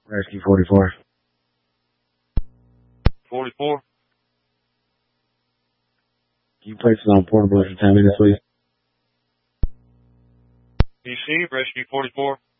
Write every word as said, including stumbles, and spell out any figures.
Rescue forty-four. forty-four. Can you place it on portable for ten minutes, please? Received, Rescue forty-four.